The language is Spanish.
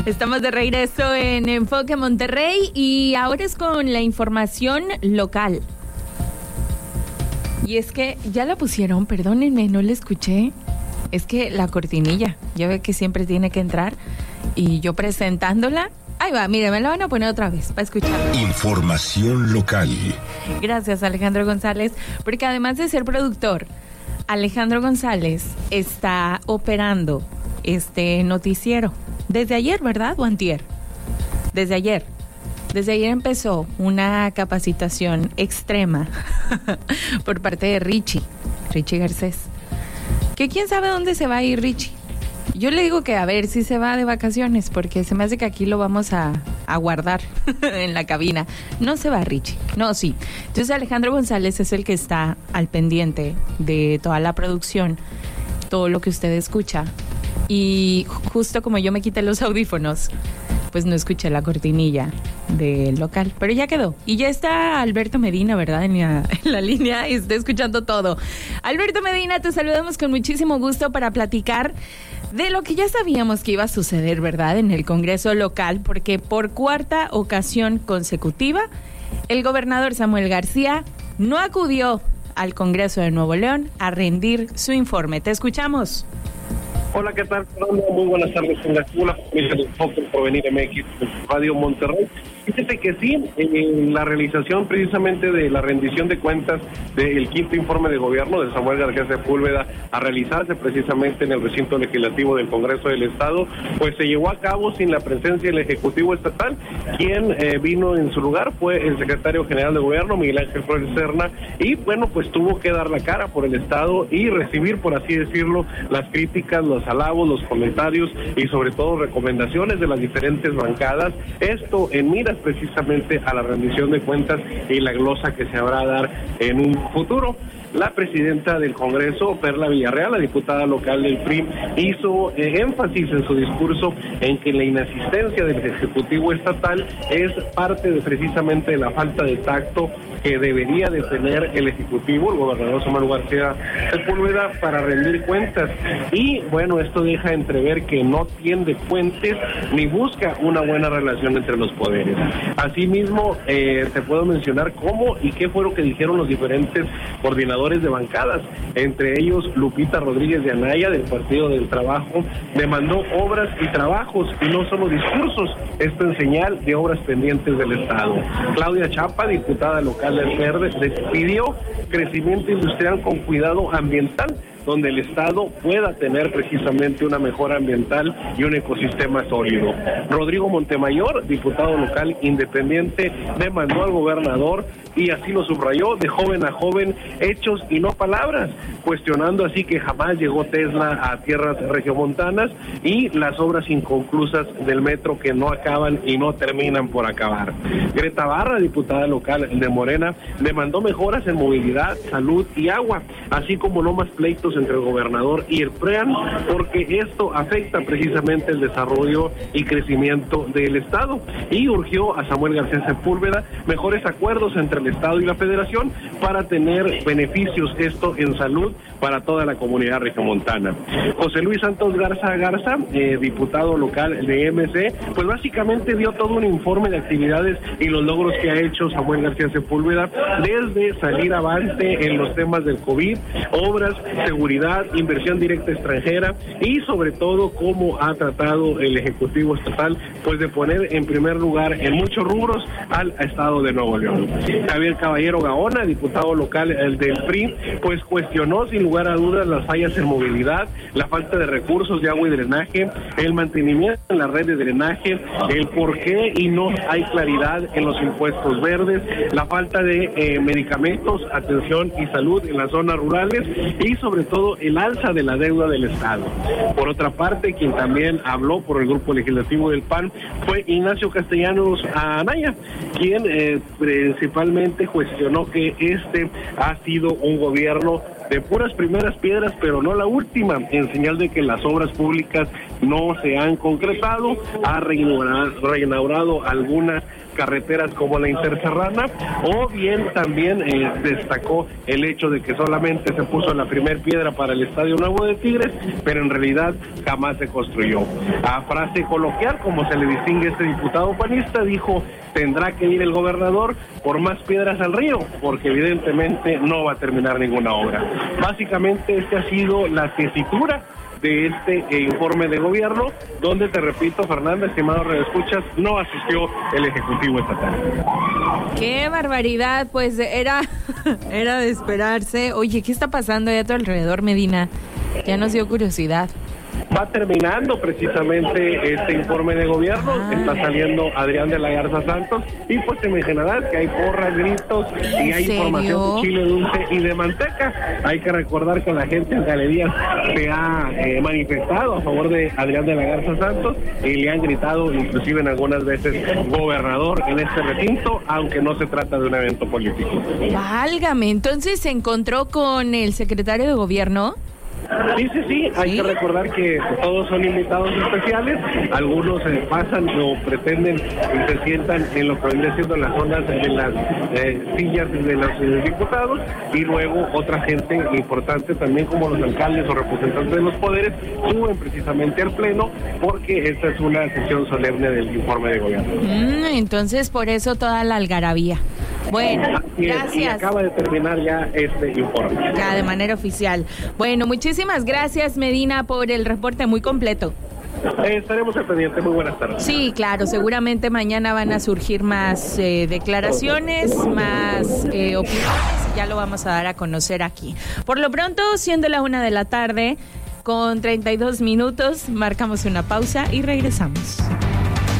Estamos de regreso en Enfoque Monterrey y ahora es con la información local. Y es que ya la pusieron, perdónenme, no la escuché. Es que la cortinilla, ya ve que siempre tiene que entrar y yo presentándola. Ahí va, mire, me la van a poner otra vez para escuchar. Información local. Gracias, Alejandro González, porque además de ser productor, Alejandro González está operando este noticiero. Desde ayer, ¿verdad? ¿O antier? Desde ayer. Desde ayer empezó una capacitación extrema por parte de Richie Garcés. Que quién sabe dónde se va a ir Richie. Yo le digo que a ver si se va de vacaciones, porque se me hace que aquí lo vamos a guardar en la cabina. No se va Richie, no, sí. Entonces Alejandro González es el que está al pendiente de toda la producción, todo lo que usted escucha. Y justo como yo me quité los audífonos, pues no escuché la cortinilla del local, pero ya quedó. Y ya está Alberto Medina, ¿verdad? En la línea, y está escuchando todo. Alberto Medina, te saludamos con muchísimo gusto para platicar de lo que ya sabíamos que iba a suceder, ¿verdad? En el Congreso local, porque por cuarta ocasión consecutiva, el gobernador Samuel García no acudió al Congreso de Nuevo León a rendir su informe. Te escuchamos. Hola, ¿qué tal, Fernando? Muy buenas tardes con la familia de Enfoque Porvenir MX, Radio Monterrey. Fíjate que sí, en la realización precisamente de la rendición de cuentas del quinto informe de gobierno de Samuel García Sepúlveda a realizarse precisamente en el recinto legislativo del Congreso del Estado, pues se llevó a cabo sin la presencia del Ejecutivo Estatal. Quien vino en su lugar fue el secretario general de gobierno, Miguel Ángel Flores Serna, y bueno, pues tuvo que dar la cara por el Estado y recibir, por así decirlo, las críticas, los halagos, los comentarios y sobre todo recomendaciones de las diferentes bancadas. Esto en miras precisamente a la rendición de cuentas y la glosa que se habrá a dar en un futuro. La presidenta del Congreso, Perla Villarreal, la diputada local del PRI, hizo énfasis en su discurso en que la inasistencia del Ejecutivo Estatal es parte de precisamente de la falta de tacto que debería de tener el Ejecutivo, el gobernador Samuel García Sepúlveda, para rendir cuentas. Y bueno, esto deja entrever que no tiende puentes ni busca una buena relación entre los poderes. Asimismo, te puedo mencionar cómo y qué fue lo que dijeron los diferentes coordinadores de bancadas, entre ellos Lupita Rodríguez de Anaya del Partido del Trabajo, demandó obras y trabajos y no solo discursos, esto en señal de obras pendientes del Estado. Claudia Chapa, diputada local del Verde, pidió crecimiento industrial con cuidado ambiental, donde el Estado pueda tener precisamente una mejora ambiental y un ecosistema sólido. Rodrigo Montemayor, diputado local independiente, demandó al gobernador, y así lo subrayó, de joven a joven, hechos y no palabras, cuestionando así que jamás llegó Tesla a tierras regiomontanas y las obras inconclusas del metro que no acaban y no terminan por acabar. Greta Barra, diputada local de Morena, demandó mejoras en movilidad, salud y agua, así como no más pleitos entre el gobernador y el PREAN, porque esto afecta precisamente el desarrollo y crecimiento del Estado, y urgió a Samuel García Sepúlveda mejores acuerdos entre el Estado y la Federación para tener beneficios, esto en salud, para toda la comunidad regiomontana. José Luis Santos Garza, diputado local de MC, pues básicamente dio todo un informe de actividades y los logros que ha hecho Samuel García Sepúlveda, desde salir avante en los temas del COVID, obras, seguridad, inversión directa extranjera y sobre todo cómo ha tratado el Ejecutivo Estatal pues de poner en primer lugar en muchos rubros al Estado de Nuevo León. Javier Caballero Gaona, diputado local del PRI, pues cuestionó sin lugar a dudas las fallas en movilidad, la falta de recursos de agua y drenaje, el mantenimiento en la red de drenaje, el por qué y no hay claridad en los impuestos verdes, la falta de medicamentos, atención y salud en las zonas rurales y sobre todo el alza de la deuda del Estado. Por otra parte, quien también habló por el grupo legislativo del PAN fue Ignacio Castellanos Anaya, quien principalmente cuestionó que este ha sido un gobierno de puras primeras piedras, pero no la última, en señal de que las obras públicas no se han concretado. Ha reinaugurado algunas carreteras como la Interserrana, o bien también destacó el hecho de que solamente se puso la primer piedra para el Estadio Nuevo de Tigres, pero en realidad jamás se construyó. A frase coloquial, como se le distingue a este diputado panista, dijo: tendrá que ir el gobernador por más piedras al río, porque evidentemente no va a terminar ninguna obra. Básicamente esta ha sido la tesitura de este informe de gobierno, donde, te repito, Fernanda, estimado redescuchas, no asistió el Ejecutivo estatal. ¡Qué barbaridad! Pues era de esperarse. Oye, ¿qué está pasando ahí a tu alrededor, Medina? Ya nos dio curiosidad. Va terminando precisamente este informe de gobierno, está saliendo Adrián de la Garza Santos, y pues te imaginarás que hay porras, gritos, y hay información de chile dulce y de manteca. Hay que recordar que la gente en galerías se ha manifestado a favor de Adrián de la Garza Santos, y le han gritado inclusive en algunas veces gobernador en este recinto, aunque no se trata de un evento político. Válgame, entonces se encontró con el secretario de gobierno. Sí, hay que recordar que todos son invitados especiales, algunos pasan o pretenden y se sientan en lo que viene siendo las zonas de las sillas de los diputados, y luego otra gente importante también, como los alcaldes o representantes de los poderes, suben precisamente al pleno, porque esta es una sesión solemne del informe de gobierno. Entonces por eso toda la algarabía. Bueno, gracias. Y acaba de terminar ya este informe. Ya de manera oficial. Bueno, muchísimas gracias, Medina, por el reporte muy completo. Estaremos al pendiente. Muy buenas tardes. Sí, claro, seguramente mañana van a surgir más declaraciones, más opiniones, y ya lo vamos a dar a conocer aquí. Por lo pronto, siendo la 1:00 p.m, con 32 minutos, marcamos una pausa y regresamos.